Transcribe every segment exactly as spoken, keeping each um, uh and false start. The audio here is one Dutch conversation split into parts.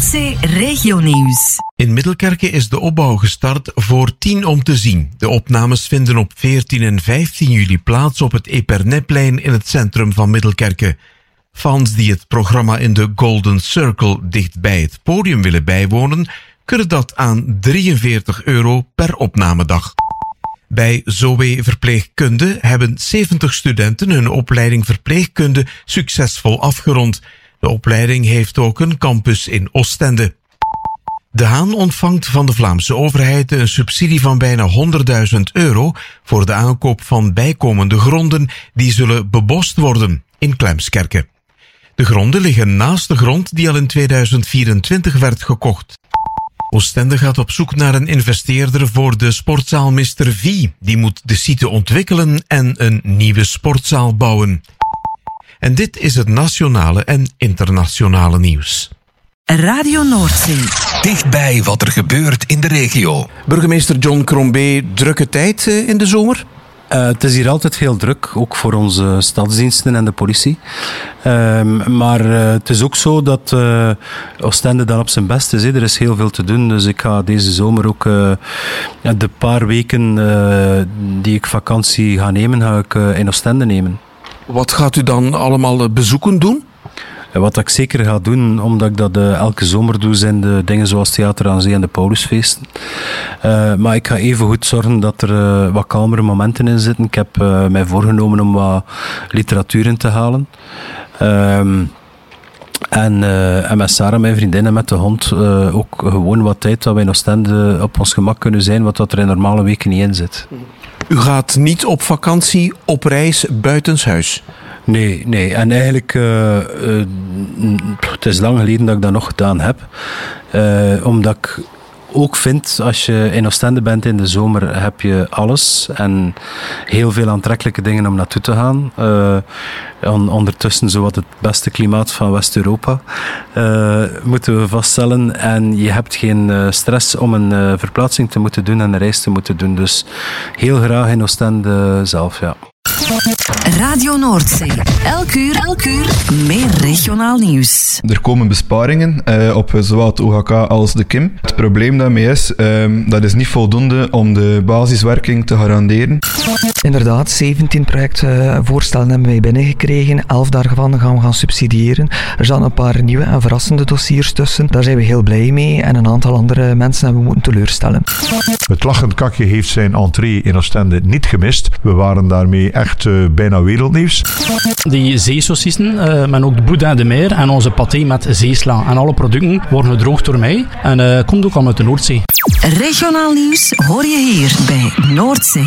Noordzee Regionieuws. In Middelkerke is de opbouw gestart voor tien om te zien. De opnames vinden op veertien en vijftien juli plaats op het Epernetplein in het centrum van Middelkerke. Fans die het programma in de Golden Circle dicht bij het podium willen bijwonen, kunnen dat aan drieënveertig euro per opnamedag. Bij Zoe Verpleegkunde hebben zeventig studenten hun opleiding verpleegkunde succesvol afgerond. De opleiding heeft ook een campus in Oostende. De Haan ontvangt van de Vlaamse overheid een subsidie van bijna honderdduizend euro voor de aankoop van bijkomende gronden die zullen bebost worden in Klemskerke. De gronden liggen naast de grond die al in tweeduizend vierentwintig werd gekocht. Oostende gaat op zoek naar een investeerder voor de sportzaal mister V. Die moet de site ontwikkelen en een nieuwe sportzaal bouwen. En dit is het nationale en internationale nieuws. Radio Noordzee. Dichtbij wat er gebeurt in de regio. Burgemeester John Crombie, drukke tijd in de zomer? Uh, het is hier altijd heel druk, ook voor onze stadsdiensten en de politie. Uh, maar uh, het is ook zo dat uh, Oostende dan op zijn best is. Hè. Er is heel veel te doen, dus ik ga deze zomer ook uh, de paar weken uh, die ik vakantie ga nemen, ga ik uh, in Oostende nemen. Wat gaat u dan allemaal bezoeken doen? Wat ik zeker ga doen, omdat ik dat uh, elke zomer doe, zijn de dingen zoals Theater aan Zee en de Paulusfeesten. Uh, maar ik ga even goed zorgen dat er uh, wat kalmere momenten in zitten. Ik heb uh, mij voorgenomen om wat literatuur in te halen. Um, En, uh, en met Sarah, mijn vriendin, en met de hond uh, ook gewoon wat tijd dat wij in Oostende op ons gemak kunnen zijn, wat dat er in normale weken niet in zit. U gaat niet op vakantie, op reis, buitenshuis? Nee, nee. En eigenlijk, uh, uh, het is lang geleden dat ik dat nog gedaan heb. Uh, omdat ik ook vind, als je in Oostende bent in de zomer, heb je alles en heel veel aantrekkelijke dingen om naartoe te gaan. Uh, on, ondertussen zowat het beste klimaat van West-Europa, uh, moeten we vaststellen. En je hebt geen uh, stress om een uh, verplaatsing te moeten doen en een reis te moeten doen. Dus heel graag in Oostende zelf, ja. Radio Noordzee. Elk uur, elk uur meer regionaal nieuws. Er komen besparingen uh, op zowel het O H K als de K I M. Het probleem daarmee is, uh, dat is niet voldoende om de basiswerking te garanderen. Inderdaad, zeventien projectvoorstellen hebben wij binnengekregen. elf daarvan gaan we gaan subsidiëren. Er zaten een paar nieuwe en verrassende dossiers tussen. Daar zijn we heel blij mee. En een aantal andere mensen hebben we moeten teleurstellen. Het lachend kakje heeft zijn entree in Oostende niet gemist. We waren daarmee echt uh, bijna wereldnieuws. Die zeesaucissen, uh, maar ook de boudin de mer en onze paté met zeesla. En alle producten worden gedroogd door mij. En uh, komt ook al uit de Noordzee. Regionaal nieuws hoor je hier bij Noordzee.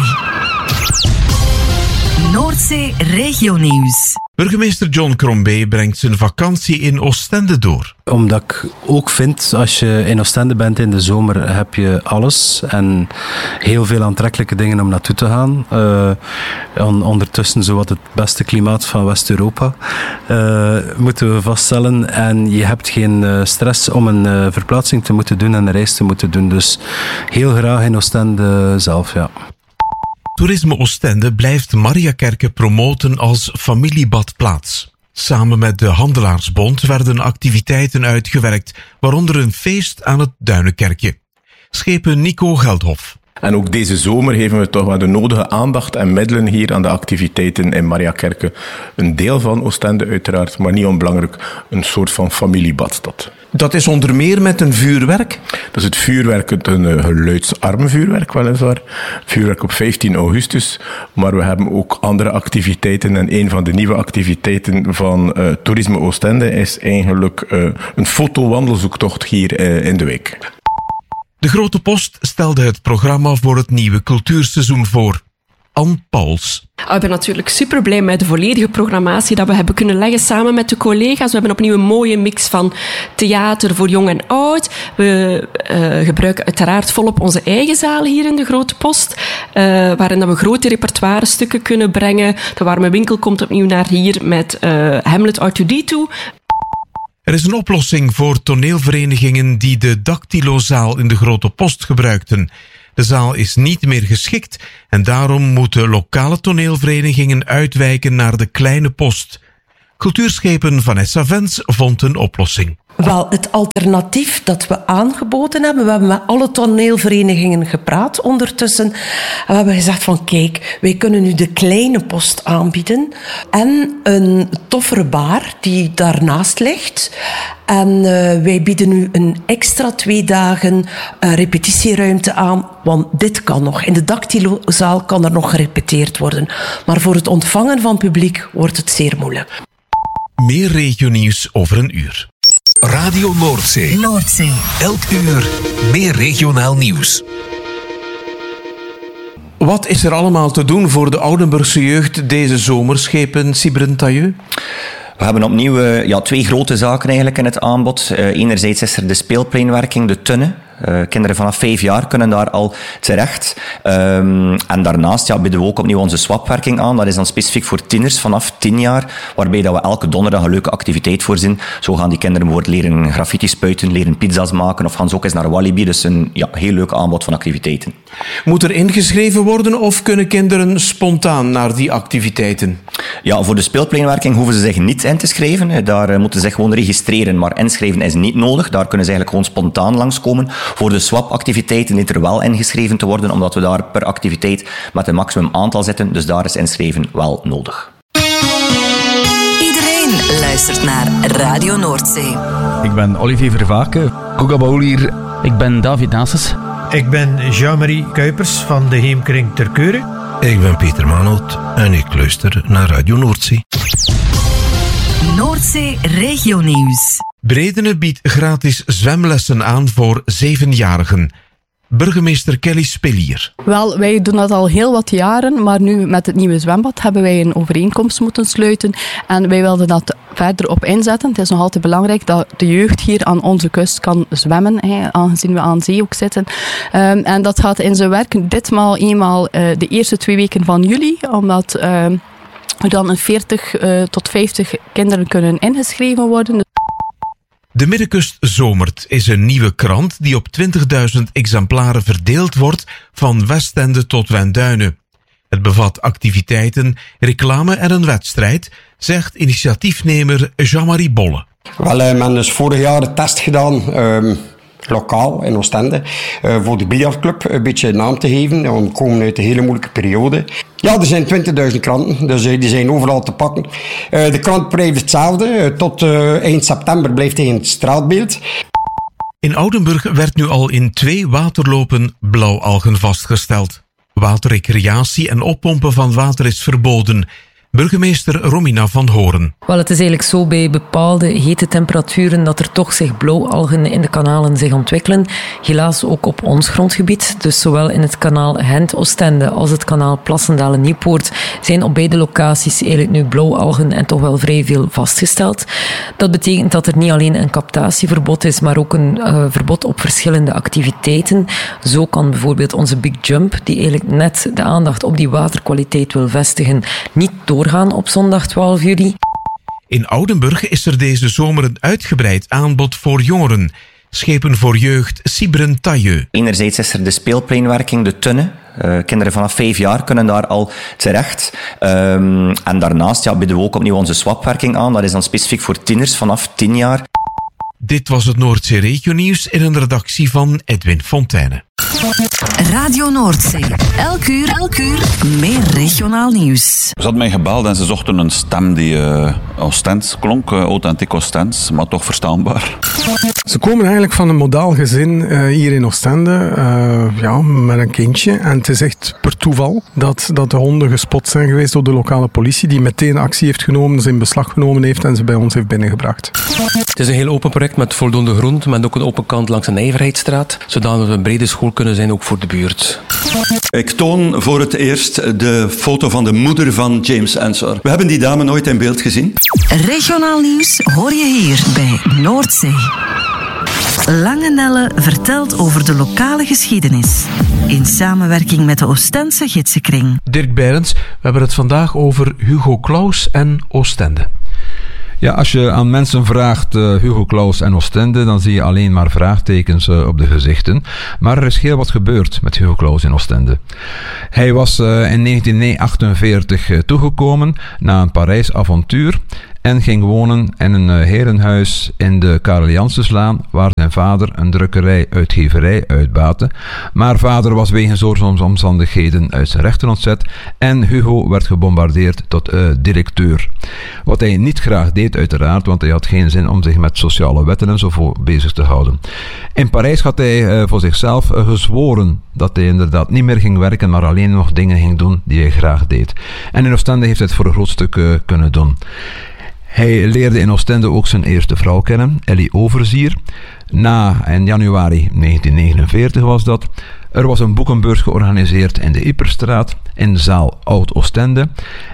Noordzee Regionieuws. Burgemeester John Crombie brengt zijn vakantie in Oostende door. Omdat ik ook vind, als je in Oostende bent in de zomer, heb je alles en heel veel aantrekkelijke dingen om naartoe te gaan. Uh, on, ondertussen zowat het beste klimaat van West-Europa, uh, moeten we vaststellen. En je hebt geen uh, stress om een uh, verplaatsing te moeten doen en een reis te moeten doen. Dus heel graag in Oostende zelf, ja. Toerisme Oostende blijft Mariakerke promoten als familiebadplaats. Samen met de Handelaarsbond werden activiteiten uitgewerkt, waaronder een feest aan het Duinenkerkje. Schepen Nico Geldhof. En ook deze zomer geven we toch wel de nodige aandacht en middelen hier aan de activiteiten in Mariakerke. Een deel van Oostende uiteraard, maar niet onbelangrijk, een soort van familiebadstad. Dat is onder meer met een vuurwerk? Dat is het vuurwerk, een geluidsarm vuurwerk weliswaar. Vuurwerk op vijftien augustus. Maar we hebben ook andere activiteiten. En een van de nieuwe activiteiten van uh, Toerisme Oostende is eigenlijk uh, een fotowandelzoektocht hier uh, in de wijk. De Grote Post stelde het programma voor het nieuwe cultuurseizoen voor. Anne Pauls. Ik ben natuurlijk super blij met de volledige programmatie dat we hebben kunnen leggen samen met de collega's. We hebben opnieuw een mooie mix van theater voor jong en oud. We uh, gebruiken uiteraard volop onze eigen zaal hier in de Grote Post, uh, waarin dat we grote repertoire stukken kunnen brengen. De Warme Winkel komt opnieuw naar hier met uh, Hamlet R twee D twee. Er is een oplossing voor toneelverenigingen die de Dactylozaal in de Grote Post gebruikten. De zaal is niet meer geschikt en daarom moeten lokale toneelverenigingen uitwijken naar de Kleine Post. Cultuurschepen Vanessa Vens vond een oplossing. Wel, het alternatief dat we aangeboden hebben, we hebben met alle toneelverenigingen gepraat ondertussen. En we hebben gezegd van kijk, wij kunnen nu de kleine post aanbieden en een toffere bar die daarnaast ligt. En uh, wij bieden nu een extra twee dagen uh, repetitieruimte aan, want dit kan nog. In de Dactylozaal kan er nog gerepeteerd worden. Maar voor het ontvangen van publiek wordt het zeer moeilijk. Meer regionieuws over een uur. Radio Noordzee. Noordzee. Elk uur meer regionaal nieuws. Wat is er allemaal te doen voor de Oudenburgse jeugd deze zomer, schepen Sybren Tailleux? We hebben opnieuw uh, ja, twee grote zaken eigenlijk in het aanbod. Uh, enerzijds is er de speelpleinwerking, de Tunne. Uh, kinderen vanaf vijf jaar kunnen daar al terecht. Um, en daarnaast ja, bieden we ook opnieuw onze swapwerking aan. Dat is dan specifiek voor tieners vanaf tien jaar, waarbij dat we elke donderdag een leuke activiteit voorzien. Zo gaan die kinderen bijvoorbeeld leren graffiti spuiten, leren pizza's maken of gaan ze ook eens naar Walibi. Dus een ja, heel leuk aanbod van activiteiten. Moet er ingeschreven worden of kunnen kinderen spontaan naar die activiteiten? Ja, voor de speelpleinwerking hoeven ze zich niet in te schrijven. Daar uh, moeten ze zich gewoon registreren, maar inschrijven is niet nodig. Daar kunnen ze eigenlijk gewoon spontaan langskomen. Voor de swap-activiteiten dient er wel ingeschreven te worden, omdat we daar per activiteit met een maximum aantal zitten. Dus daar is inschrijven wel nodig. Iedereen luistert naar Radio Noordzee. Ik ben Olivier Vervaken. Koega Baul hier. Ik ben David Nases. Ik ben Jean-Marie Kuipers van de Heemkring Terkeuren. Ik ben Pieter Manoot en ik luister naar Radio Noordzee. Noordzee Regionieuws. Bredene biedt gratis zwemlessen aan voor zevenjarigen. Burgemeester Kelly Spelier. Wel, wij doen dat al heel wat jaren, maar nu met het nieuwe zwembad hebben wij een overeenkomst moeten sluiten en wij wilden dat verder op inzetten. Het is nog altijd belangrijk dat de jeugd hier aan onze kust kan zwemmen, hè, aangezien we aan zee ook zitten. Um, en dat gaat in zijn werk ditmaal eenmaal uh, de eerste twee weken van juli, omdat uh, er dan een veertig uh, tot vijftig kinderen kunnen ingeschreven worden. De Middenkust Zomert is een nieuwe krant die op twintigduizend exemplaren verdeeld wordt van Westende tot Wenduinen. Het bevat activiteiten, reclame en een wedstrijd, zegt initiatiefnemer Jean-Marie Bolle. Wel, men heeft dus vorig jaar de test gedaan, um, lokaal in Oostende, uh, voor de biljartclub een beetje naam te geven. We komen uit een hele moeilijke periode. Ja, er zijn twintigduizend kranten, dus uh, die zijn overal te pakken. Uh, de krant blijft hetzelfde, uh, tot uh, eind september blijft hij in het straatbeeld. In Oudenburg werd nu al in twee waterlopen blauwalgen vastgesteld. Waterrecreatie en oppompen van water is verboden. Burgemeester Romina van Horen. Wel, het is eigenlijk zo bij bepaalde hete temperaturen dat er toch zich blauwalgen in de kanalen zich ontwikkelen. Helaas ook op ons grondgebied. Dus zowel in het kanaal Gent-Oostende als het kanaal Plassendalen-Nieuwpoort zijn op beide locaties eigenlijk nu blauwalgen en toch wel vrij veel vastgesteld. Dat betekent dat er niet alleen een captatieverbod is, maar ook een uh, verbod op verschillende activiteiten. Zo kan bijvoorbeeld onze Big Jump, die eigenlijk net de aandacht op die waterkwaliteit wil vestigen, niet door gaan op zondag twaalf juli. In Oudenburg is er deze zomer een uitgebreid aanbod voor jongeren. Schepen voor jeugd Sybren Tailleux. Enerzijds is er de speelpleinwerking, de Tunne. Uh, kinderen vanaf vijf jaar kunnen daar al terecht. Um, en daarnaast ja, bieden we ook opnieuw onze swapwerking aan. Dat is dan specifiek voor tieners vanaf tien jaar. Dit was het Noordzee Regionieuws in een redactie van Edwin Fontijne. Radio Noordzee. Elk uur, elk uur meer regionaal nieuws. Ze hadden mij gebeld en ze zochten een stem die uh, Oostends klonk, uh, authentiek Oostends, maar toch verstaanbaar. Ze komen eigenlijk van een modaal gezin uh, hier in Oostende, uh, ja, met een kindje. En het is echt per toeval dat, dat de honden gespot zijn geweest door de lokale politie, die meteen actie heeft genomen, ze in beslag genomen heeft en ze bij ons heeft binnengebracht. Het is een heel open project met voldoende grond, met ook een open kant langs de Nijverheidsstraat, zodat we een brede school kunnen zijn ook voor de buurt. Ik toon voor het eerst de foto van de moeder van James Ensor. We hebben die dame nooit in beeld gezien. Regionaal nieuws hoor je hier bij Noordzee. Lange Nelle vertelt over de lokale geschiedenis. In samenwerking met de Oostense Gidsenkring. Dirk Beirens, we hebben het vandaag over Hugo Claus en Oostende. Ja, als je aan mensen vraagt uh, Hugo Claus en Oostende, dan zie je alleen maar vraagtekens uh, op de gezichten. Maar er is heel wat gebeurd met Hugo Claus in Oostende. Hij was uh, in negentien achtenveertig uh, toegekomen na een Parijs avontuur. en ging wonen in een uh, herenhuis in de Karel Janssenslaan, waar zijn vader een drukkerij-uitgeverij uitbaatte. Maar vader was wegens oorlogsomstandigheden uit zijn rechten ontzet en Hugo werd gebombardeerd tot uh, directeur. Wat hij niet graag deed uiteraard, want hij had geen zin om zich met sociale wetten enzovoort bezig te houden. In Parijs had hij uh, voor zichzelf uh, gezworen dat hij inderdaad niet meer ging werken, maar alleen nog dingen ging doen die hij graag deed. En in Oostende heeft hij het voor een groot stuk uh, kunnen doen. Hij leerde in Oostende ook zijn eerste vrouw kennen, Ellie Overzier. Na, in januari negentien negenenveertig was dat. Er was een boekenbeurs georganiseerd in de Ieperstraat, in zaal Oud-Oostende.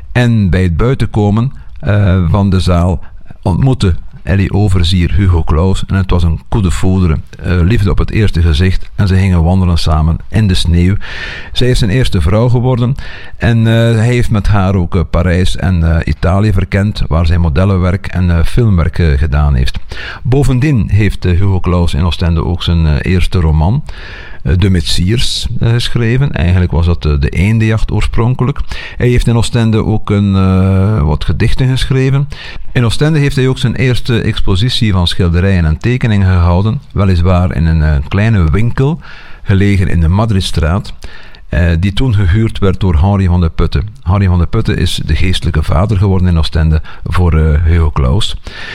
En bij het buitenkomen uh, van de zaal ontmoette Ellie Overzier Hugo Claus en het was een coup de foudre, uh, liefde op het eerste gezicht en ze gingen wandelen samen in de sneeuw. Zij is zijn eerste vrouw geworden en uh, hij heeft met haar ook uh, Parijs en uh, Italië verkend, waar zij modellenwerk en uh, filmwerk uh, gedaan heeft. Bovendien heeft uh, Hugo Claus in Oostende ook zijn uh, eerste roman, uh, De Metsiers, uh, geschreven. Eigenlijk was dat uh, de Eendenjacht oorspronkelijk. Hij heeft in Oostende ook een, uh, wat gedichten geschreven. In Oostende heeft hij ook zijn eerste expositie van schilderijen en tekeningen gehouden, weliswaar in een, een kleine winkel, gelegen in de Madridstraat, eh, die toen gehuurd werd door Henri van de Putte. Henri van de Putte is de geestelijke vader geworden in Oostende voor uh, Hugo Claus.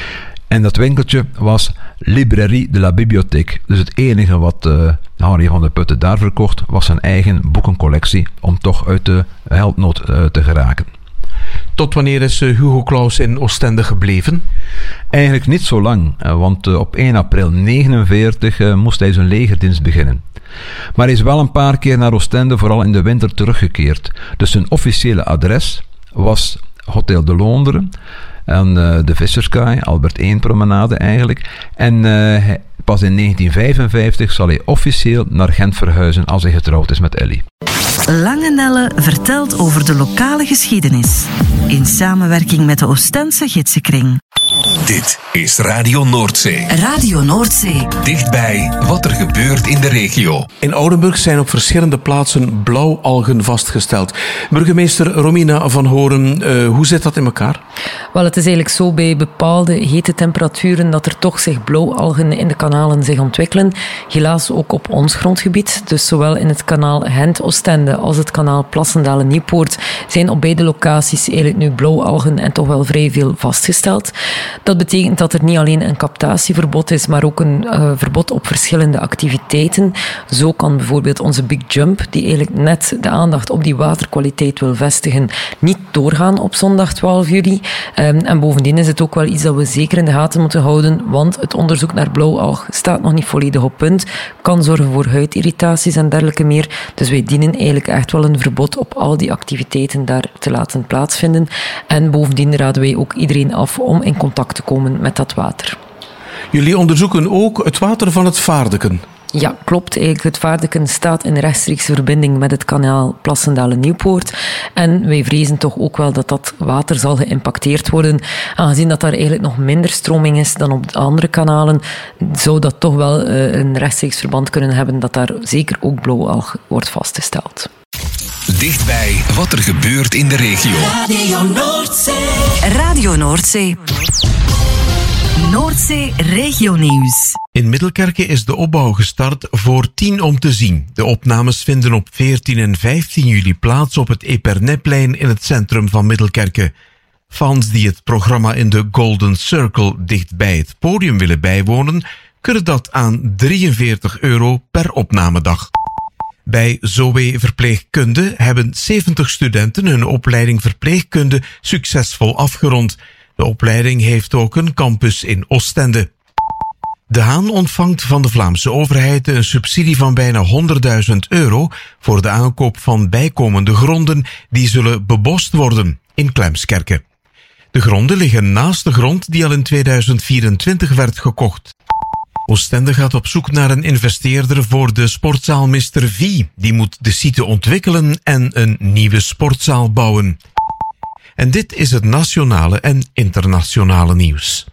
En dat winkeltje was Librairie de la Bibliothèque. Dus het enige wat uh, Henri van de Putte daar verkocht, was zijn eigen boekencollectie, om toch uit de heldnood uh, te geraken. Tot wanneer is Hugo Claus in Oostende gebleven? Eigenlijk niet zo lang, want op één april negenenveertig moest hij zijn legerdienst beginnen. Maar hij is wel een paar keer naar Oostende, vooral in de winter, teruggekeerd. Dus zijn officiële adres was Hotel de Londeren en de Visserskaai, Albert één promenade eigenlijk. En uh, pas in negentien vijfenvijftig zal hij officieel naar Gent verhuizen als hij getrouwd is met Ellie. Lange Nelle vertelt over de lokale geschiedenis. In samenwerking met de Oostense Gidsenkring. Dit is Radio Noordzee. Radio Noordzee. Dichtbij wat er gebeurt in de regio. In Oudenburg zijn op verschillende plaatsen blauwalgen vastgesteld. Burgemeester Romina van Horen, uh, hoe zit dat in elkaar? Wel, het is eigenlijk zo bij bepaalde hete temperaturen dat er toch zich blauwalgen in de kanalen zich ontwikkelen. Helaas ook op ons grondgebied. Dus zowel in het kanaal Gent-Oostende als het kanaal Plassendalen-Nieuwpoort zijn op beide locaties eigenlijk nu blauwalgen en toch wel vrij veel vastgesteld. Dat betekent dat er niet alleen een captatieverbod is, maar ook een uh, verbod op verschillende activiteiten. Zo kan bijvoorbeeld onze Big Jump, die eigenlijk net de aandacht op die waterkwaliteit wil vestigen, niet doorgaan op zondag twaalf juli. Um, en bovendien is het ook wel iets dat we zeker in de gaten moeten houden, want het onderzoek naar blauwalg staat nog niet volledig op punt, kan zorgen voor huidirritaties en dergelijke meer. Dus wij dienen eigenlijk echt wel een verbod op al die activiteiten daar te laten plaatsvinden. En bovendien raden wij ook iedereen af om in contact te komen met dat water. Jullie onderzoeken ook het water van het Vaardeken. Ja, klopt. Eigenlijk het Vaardeken staat in rechtstreekse verbinding met het kanaal Plassendalen-Nieuwpoort. En wij vrezen toch ook wel dat dat water zal geïmpacteerd worden. Aangezien dat daar eigenlijk nog minder stroming is dan op de andere kanalen, zou dat toch wel uh, een rechtstreeks verband kunnen hebben dat daar zeker ook blauwalg wordt vastgesteld. Dichtbij wat er gebeurt in de regio. Radio Noordzee. Radio Noordzee. Noordzee Regionieuws. In Middelkerke is de opbouw gestart voor tien om te zien. De opnames vinden op veertien en vijftien juli plaats op het Epernetplein in het centrum van Middelkerke. Fans die het programma in de Golden Circle dicht bij het podium willen bijwonen, kunnen dat aan drieënveertig euro per opnamedag. Bij Zoe Verpleegkunde hebben zeventig studenten hun opleiding verpleegkunde succesvol afgerond. De opleiding heeft ook een campus in Oostende. De Haan ontvangt van de Vlaamse overheid een subsidie van bijna honderdduizend euro voor de aankoop van bijkomende gronden die zullen bebost worden in Klemskerke. De gronden liggen naast de grond die al in tweeduizend vierentwintig werd gekocht. Oostende gaat op zoek naar een investeerder voor de sportzaal mister V. Die moet de site ontwikkelen en een nieuwe sportzaal bouwen. En dit is het nationale en internationale nieuws.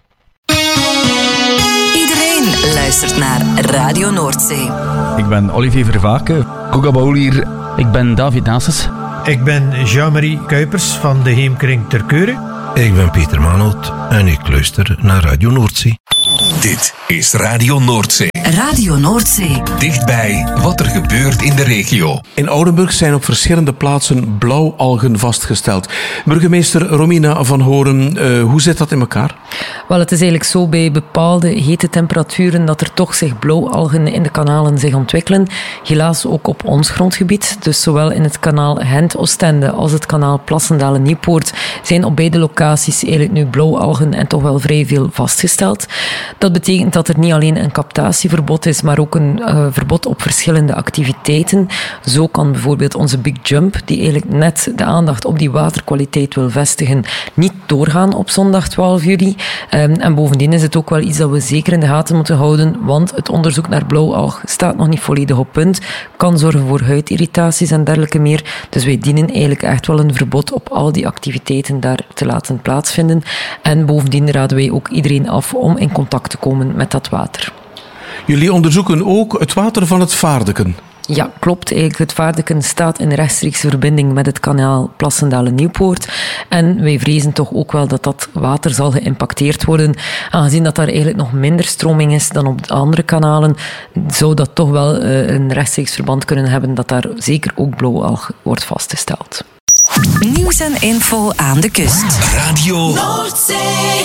Iedereen luistert naar Radio Noordzee. Ik ben Olivier Vervaken, Kogabaul hier. Ik ben David Nases. Ik ben Jean-Marie Kuipers van de Heemkring Terkeuren. Ik ben Pieter Manhout en ik luister naar Radio Noordzee. Dit is Radio Noordzee. Radio Noordzee. Dichtbij wat er gebeurt in de regio. In Oudenburg zijn op verschillende plaatsen blauwalgen vastgesteld. Burgemeester Romina van Horen, uh, hoe zit dat in elkaar? Wel, het is eigenlijk zo bij bepaalde hete temperaturen dat er toch zich blauwalgen in de kanalen zich ontwikkelen. Helaas ook op ons grondgebied. Dus zowel in het kanaal Gent-Oostende als het kanaal Plassendalen-Nieuwpoort zijn op beide locaties eigenlijk nu blauwalgen en toch wel vrij veel vastgesteld. Dat betekent dat er niet alleen een captatieverbod is, maar ook een uh, verbod op verschillende activiteiten. Zo kan bijvoorbeeld onze Big Jump, die eigenlijk net de aandacht op die waterkwaliteit wil vestigen, niet doorgaan op zondag twaalf juli. Um, en bovendien is het ook wel iets dat we zeker in de gaten moeten houden, want het onderzoek naar blauwalg staat nog niet volledig op punt, kan zorgen voor huidirritaties en dergelijke meer. Dus wij dienen eigenlijk echt wel een verbod op al die activiteiten daar te laten plaatsvinden. En bovendien raden wij ook iedereen af om in contact te komen met dat water. Jullie onderzoeken ook het water van het Vaardeken. Ja, klopt. Eigenlijk het Vaardeken staat in rechtstreekse verbinding met het kanaal Plassendalen-Nieuwpoort. En wij vrezen toch ook wel dat dat water zal geïmpacteerd worden. Aangezien dat daar eigenlijk nog minder stroming is dan op de andere kanalen, zou dat toch wel uh, een rechtstreeks verband kunnen hebben dat daar zeker ook blauwalg wordt vastgesteld. Nieuws en info aan de kust. Radio Noordzee.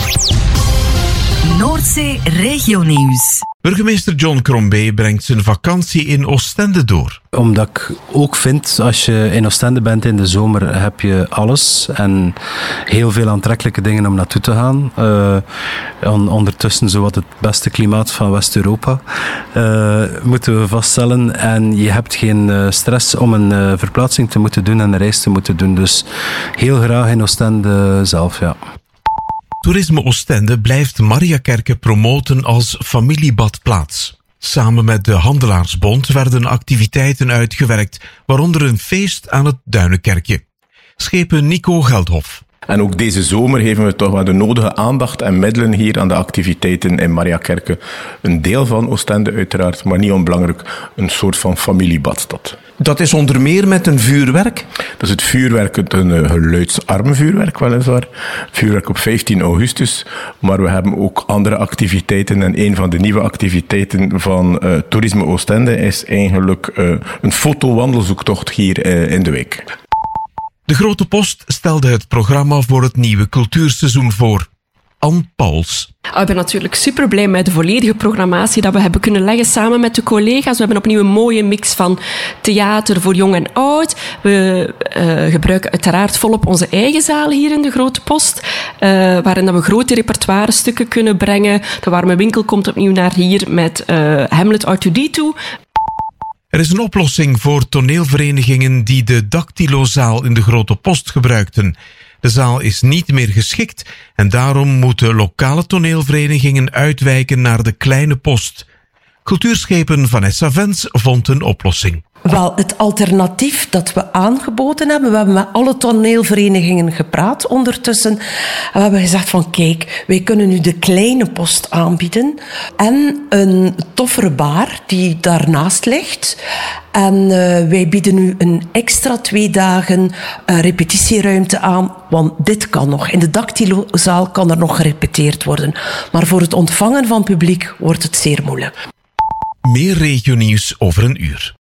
Noordzee Regionieuws. Burgemeester John Crombie brengt zijn vakantie in Oostende door. Omdat ik ook vind, als je in Oostende bent in de zomer, heb je alles en heel veel aantrekkelijke dingen om naartoe te gaan. Uh, on, ondertussen zowat het beste klimaat van West-Europa, uh, moeten we vaststellen. En je hebt geen uh, stress om een uh, verplaatsing te moeten doen en een reis te moeten doen. Dus heel graag in Oostende zelf, ja. Toerisme Oostende blijft Mariakerke promoten als familiebadplaats. Samen met de Handelaarsbond werden activiteiten uitgewerkt, waaronder een feest aan het Duinenkerkje. Schepen Nico Geldhof. En ook deze zomer geven we toch wel de nodige aandacht en middelen hier aan de activiteiten in Mariakerke. Een deel van Oostende uiteraard, maar niet onbelangrijk, een soort van familiebadstad. Dat is onder meer met een vuurwerk? Dat is het vuurwerk, een geluidsarm vuurwerk weliswaar. Vuurwerk op vijftien augustus. Maar we hebben ook andere activiteiten. En een van de nieuwe activiteiten van uh, Toerisme Oostende is eigenlijk uh, een fotowandelzoektocht hier uh, in de week. De Grote Post stelde het programma voor het nieuwe cultuurseizoen voor. Anne Pauls. Ik ben natuurlijk super blij met de volledige programmatie dat we hebben kunnen leggen samen met de collega's. We hebben opnieuw een mooie mix van theater voor jong en oud. We uh, gebruiken uiteraard volop onze eigen zaal hier in de Grote Post, uh, waarin dat we grote repertoire stukken kunnen brengen. De Warme Winkel komt opnieuw naar hier met uh, Hamlet R twee D twee. Er is een oplossing voor toneelverenigingen die de Dactylozaal in de Grote Post gebruikten. De zaal is niet meer geschikt en daarom moeten lokale toneelverenigingen uitwijken naar de Kleine Post. Cultuurschepen Vanessa Vens vond een oplossing. Wel, het alternatief dat we aangeboden hebben, we hebben met alle toneelverenigingen gepraat ondertussen. En we hebben gezegd van kijk, wij kunnen nu de Kleine Post aanbieden en een toffere bar die daarnaast ligt. En uh, wij bieden nu een extra twee dagen uh, repetitieruimte aan, want dit kan nog. In de Dactylozaal kan er nog gerepeteerd worden. Maar voor het ontvangen van publiek wordt het zeer moeilijk. Meer regionieuws over een uur.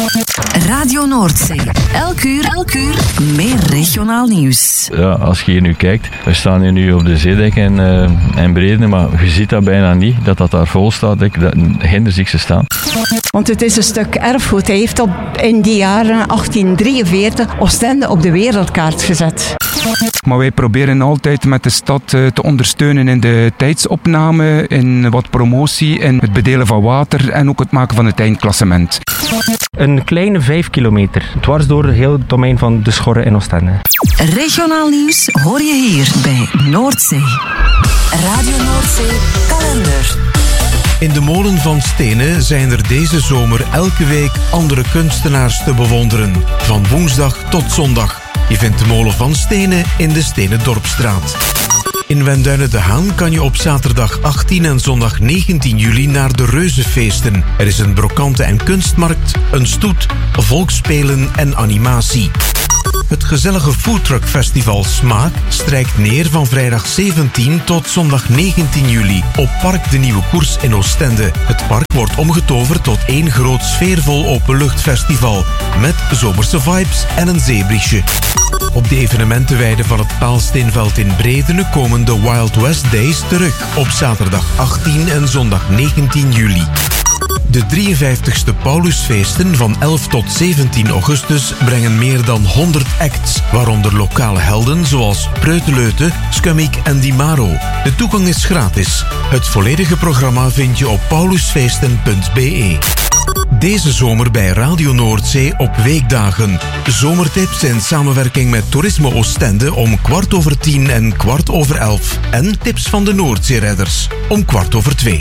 Radio Noordzee. Elk uur, elk uur meer regionaal nieuws. Ja, als je hier nu kijkt, we staan hier nu op de Zeedijk en, uh, en Brede, maar je ziet dat bijna niet, dat dat daar vol staat. Ik, dat, ginder zie ik ze staan. Want het is een stuk erfgoed. Hij heeft op, in die jaren achttien drieënveertig Oostende op de wereldkaart gezet. Maar wij proberen altijd met de stad uh, te ondersteunen in de tijdsopname, in wat promotie, in het bedelen van water en ook het maken van het eindklassement. Een kleine vijf kilometer, dwars door heel het domein van de Schorre in Oostende. Regionaal nieuws hoor je hier bij Noordzee. Radio Noordzee kalender. In de molen van Stenen zijn er deze zomer elke week andere kunstenaars te bewonderen. Van woensdag tot zondag. Je vindt de molen van Stenen in de Stenen Dorpstraat. In Wenduinen de Haan kan je op zaterdag achttien en zondag negentien juli naar de Reuzenfeesten. Er is een brokante- en kunstmarkt, een stoet, volksspelen en animatie. Het gezellige foodtruck festival Smaak strijkt neer van vrijdag zeventien tot zondag negentien juli op Park de Nieuwe Koers in Oostende. Het park wordt omgetoverd tot één groot sfeervol openluchtfestival met zomerse vibes en een zeebriesje. Op de evenementenweide van het Paalsteenveld in Bredene komen de Wild West Days terug op zaterdag achttien en zondag negentien juli. De drieënvijftigste Paulusfeesten van elf tot zeventien augustus brengen meer dan honderd acts, waaronder lokale helden zoals Preuteleute, Skummiek en Di Maro. De toegang is gratis. Het volledige programma vind je op paulusfeesten punt b e. Deze zomer bij Radio Noordzee op weekdagen. Zomertips in samenwerking met Toerisme Oostende om kwart over tien en kwart over elf. En tips van de Noordzeeredders om kwart over twee.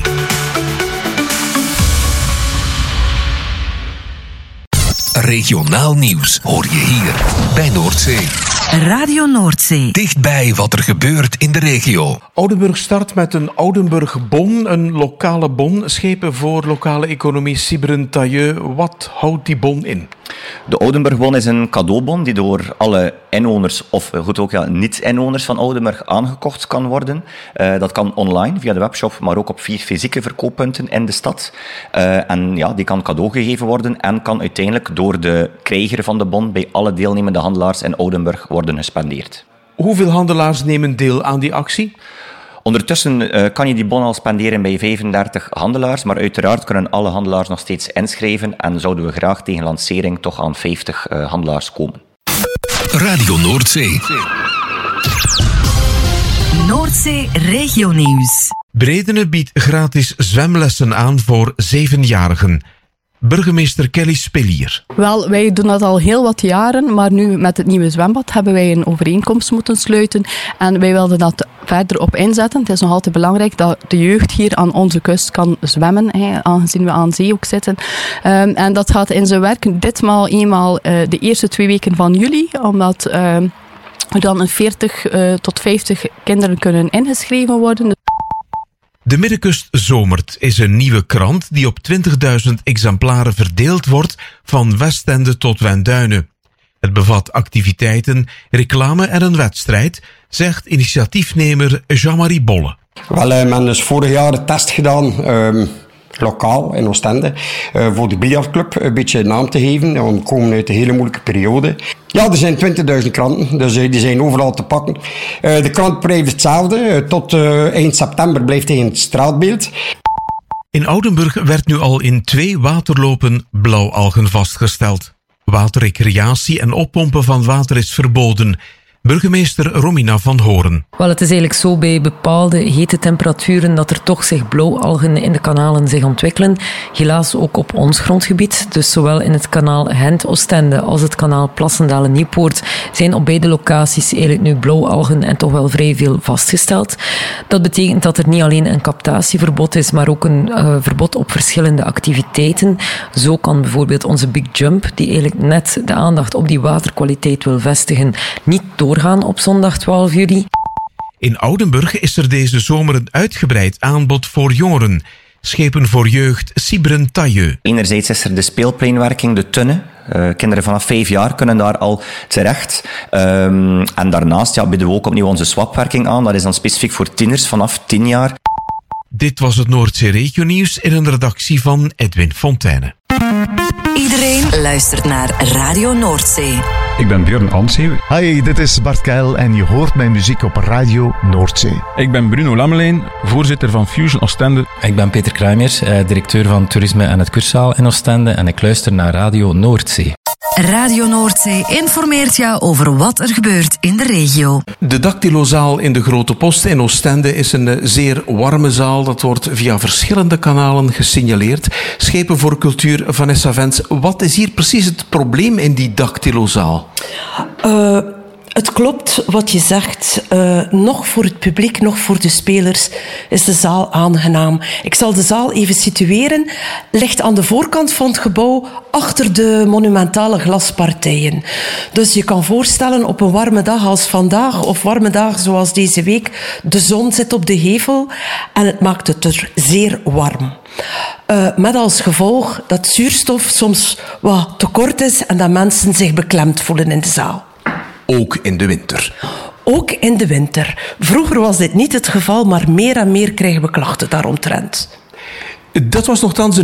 Regionaal nieuws hoor je hier bij Noordzee. Radio Noordzee. Dichtbij wat er gebeurt in de regio. Oudenburg start met een Oudenburg-bon, een lokale bon. Schepen voor lokale economie. Sybren Tailleux, wat houdt die bon in? De Oudenburg-bon is een cadeaubon die door alle inwoners, of goed ook ja, niet-inwoners van Oudenburg aangekocht kan worden. Uh, dat kan online via de webshop, maar ook op vier fysieke verkooppunten in de stad. Uh, en ja, die kan cadeau gegeven worden en kan uiteindelijk door de krijger van de bon bij alle deelnemende handelaars in Oudenburg worden gespendeerd. Hoeveel handelaars nemen deel aan die actie? Ondertussen uh, kan je die bon al spenderen bij vijfendertig handelaars, maar uiteraard kunnen alle handelaars nog steeds inschrijven en zouden we graag tegen lancering toch aan vijftig uh, handelaars komen. Radio Noordzee. Noordzee Regionieuws. Bredene biedt gratis zwemlessen aan voor zevenjarigen. Burgemeester Kelly Spelier. Wel, wij doen dat al heel wat jaren, maar nu met het nieuwe zwembad hebben wij een overeenkomst moeten sluiten en wij wilden dat verder op inzetten. Het is nog altijd belangrijk dat de jeugd hier aan onze kust kan zwemmen, hè, aangezien we aan zee ook zitten. Um, en dat gaat in zijn werk ditmaal eenmaal uh, de eerste twee weken van juli, omdat uh, er dan een veertig uh, tot vijftig kinderen kunnen ingeschreven worden. De Middenkust Zomert is een nieuwe krant die op twintigduizend exemplaren verdeeld wordt van Westende tot Wenduinen. Het bevat activiteiten, reclame en een wedstrijd, zegt initiatiefnemer Jean-Marie Bolle. Wel, uh, men heeft dus vorig jaar de test gedaan, um, lokaal in Oostende, uh, voor de biljartclub een beetje naam te geven. We komen uit een hele moeilijke periode. Ja, er zijn twintigduizend kranten, dus uh, die zijn overal te pakken. Uh, de krant blijft hetzelfde, uh, tot uh, eind september blijft hij in het straatbeeld. In Oudenburg werd nu al in twee waterlopen blauwalgen vastgesteld. Waterrecreatie en oppompen van water is verboden. Burgemeester Romina van Horen. Wel, het is eigenlijk zo bij bepaalde hete temperaturen dat er toch zich blauwalgen in de kanalen zich ontwikkelen. Helaas ook op ons grondgebied. Dus zowel in het kanaal Gent-Oostende als het kanaal Plassendalen-Nieuwpoort zijn op beide locaties eigenlijk nu blauwalgen en toch wel vrij veel vastgesteld. Dat betekent dat er niet alleen een captatieverbod is, maar ook een uh, verbod op verschillende activiteiten. Zo kan bijvoorbeeld onze Big Jump, die eigenlijk net de aandacht op die waterkwaliteit wil vestigen, niet door gaan op zondag twaalf juli. In Oudenburg is er deze zomer een uitgebreid aanbod voor jongeren. Schepen voor jeugd Sybren Tailleux. Enerzijds is er de speelpleinwerking, de Tunne. Uh, kinderen vanaf vijf jaar kunnen daar al terecht. Um, en daarnaast ja, bieden we ook opnieuw onze swapwerking aan. Dat is dan specifiek voor tieners vanaf tien jaar. Dit was het Noordzee Regionieuws in een redactie van Edwin Fontaine. Iedereen luistert naar Radio Noordzee. Ik ben Björn Ansheeuw. Hi, dit is Bart Keil en je hoort mijn muziek op Radio Noordzee. Ik ben Bruno Lammeleen, voorzitter van Fusion Oostende. Ik ben Peter Kruimers, directeur van Toerisme en het Kurszaal in Oostende en ik luister naar Radio Noordzee. Radio Noordzee informeert jou over wat er gebeurt in de regio. De Dactylozaal in de Grote Post in Oostende is een zeer warme zaal. Dat wordt via verschillende kanalen gesignaleerd. Schepen voor Cultuur, Vanessa Vens. Wat is hier precies het probleem in die Dactylozaal? Uh, het klopt wat je zegt. Uh, nog voor het publiek, nog voor de spelers is de zaal aangenaam. Ik zal de zaal even situeren. Ligt aan de voorkant van het gebouw achter de monumentale glaspartijen. Dus je kan voorstellen op een warme dag als vandaag of warme dagen zoals deze week, de zon zit op de gevel en het maakt het er zeer warm. Uh, met als gevolg dat zuurstof soms wat tekort is en dat mensen zich beklemd voelen in de zaal. ook in de winter. Ook in de winter. Vroeger was dit niet het geval, maar meer en meer krijgen we klachten daaromtrent. Dat was nogthans een